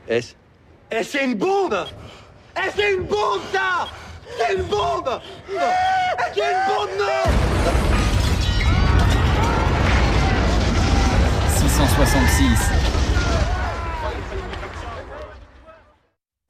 Est-ce c'est une bombe? C'est une bombe, ça! C'est une bombe! C'est une bombe, non! 666